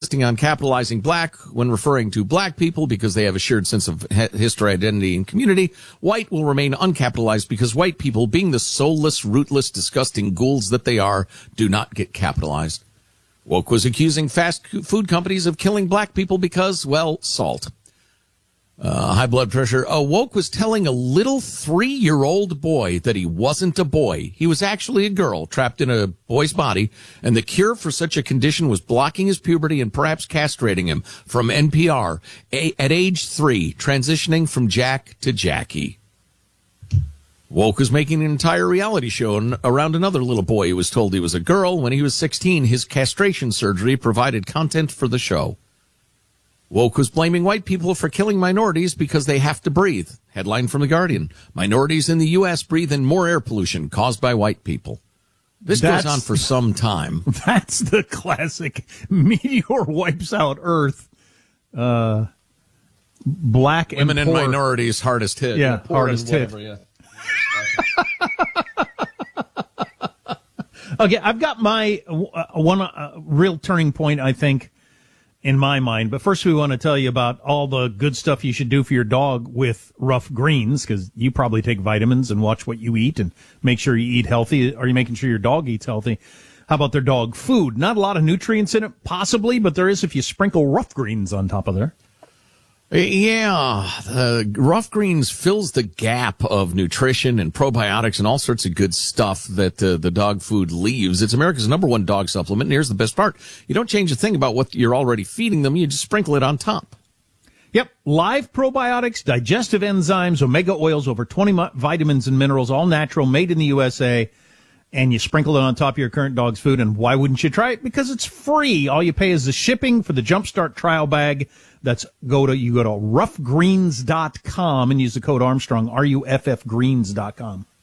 insisting on capitalizing black when referring to black people because they have a shared sense of history, identity, and community. White will remain uncapitalized because white people, being the soulless, rootless, disgusting ghouls that they are, do not get capitalized. Woke was accusing fast food companies of killing black people because, well, salt. High blood pressure. Woke was telling a little 3-year-old boy that he wasn't a boy. He was actually a girl trapped in a boy's body, and the cure for such a condition was blocking his puberty and perhaps castrating him. From NPR, at age 3, transitioning from Jack to Jackie. Woke was making an entire reality show around another little boy who was told he was a girl. When he was 16, his castration surgery provided content for the show. Woke was blaming white people for killing minorities because they have to breathe. Headline from The Guardian. Minorities in the U.S. breathe in more air pollution caused by white people. This goes on for some time. That's the classic meteor wipes out Earth. Black women and poor. And minorities hardest hit. Yeah, hardest hit. Yeah. Okay, I've got my one real turning point, I think, in my mind. But first we want to tell you about all the good stuff you should do for your dog with Rough Greens, because you probably take vitamins and watch what you eat and make sure you eat healthy. Are you making sure your dog eats healthy? How about their dog food? Not a lot of nutrients in it, possibly, but there is if you sprinkle Rough Greens on top of there. Yeah, Rough Greens fills the gap of nutrition and probiotics and all sorts of good stuff that the dog food leaves. It's America's #1 dog supplement, and here's the best part. You don't change a thing about what you're already feeding them. You just sprinkle it on top. Yep, live probiotics, digestive enzymes, omega oils, over 20 vitamins and minerals, all natural, made in the USA, and you sprinkle it on top of your current dog's food. And why wouldn't you try it? Because it's free. All you pay is the shipping for the Jumpstart trial bag. You go to roughgreens.com and use the code Armstrong, RUFFgreens.com.